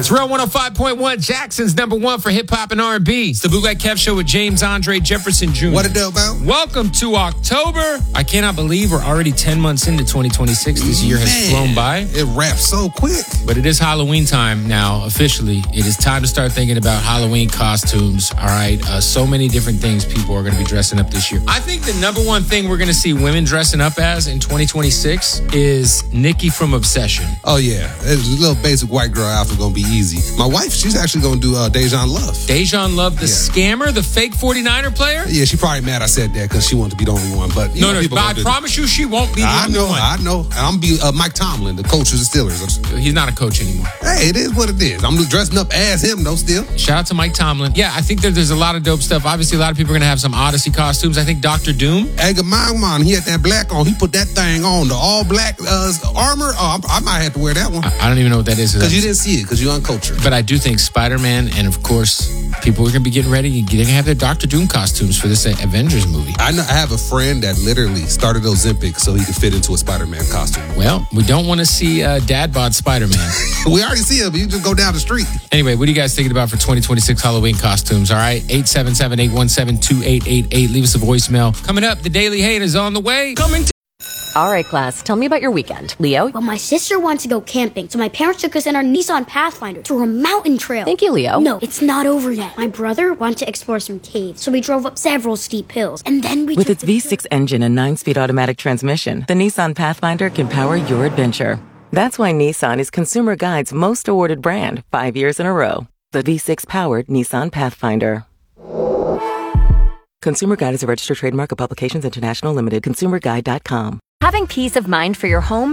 It's Real 105.1, Jackson's number one for hip-hop and R&B. It's the Bootleg Kev Show with James Andre Jefferson Jr. What it do about? Welcome to October. I cannot believe we're already 10 months into 2026. This year has flown by. It wraps so quick. But it is Halloween time now, officially. It is time to start thinking about Halloween costumes, all right? So many different things people are going to be dressing up this year. I think the number one thing we're going to see women dressing up as in 2026 is Nikki from Obsession. Oh, yeah. A little basic white girl outfit going to be easy. My wife, she's actually going to do Dejan Love. Dejan Love, the scammer, the fake 49er player? Yeah, she probably mad I said that because she wanted to be the only one. But no, but I promise you she won't be the only one. I know. And I'm going to be Mike Tomlin, the coach of the Steelers. He's not a coach anymore. Hey, it is what it is. I'm dressing up as him, though, still. Shout out to Mike Tomlin. Yeah, I think there's a lot of dope stuff. Obviously, a lot of people are going to have some Odyssey costumes. I think Dr. Doom. Edgar Mangman, he had that black on. He put that thing on, the all-black armor. Oh, I might have to wear that one. I don't even know what that is. Because you didn't see it, because you're uncultured. But I do think Spider-Man and, of course, people are going to be getting ready. They're going to have their Dr. Doom costumes for this Avengers movie. I have a friend that literally started Ozempic so he could fit into a Spider-Man costume. Well, we don't want to see Dad bod Spider-Man. We already see him. You just go down the street. Anyway, what are you guys thinking about for 2026 Halloween costumes? All right, 877-817-2888. Leave us a voicemail. Coming up, the Daily Hate is on the way. All right, class, tell me about your weekend. Leo? Well, my sister wants to go camping, so my parents took us in our Nissan Pathfinder to a mountain trail. Thank you, Leo. No, it's not over yet. My brother wanted to explore some caves, so we drove up several steep hills, and then we With its V6 engine and 9-speed automatic transmission, the Nissan Pathfinder can power your adventure. That's why Nissan is Consumer Guide's most awarded brand 5 years in a row. The V6-powered Nissan Pathfinder. Consumer Guide is a registered trademark of Publications International Limited. ConsumerGuide.com. Having peace of mind for your home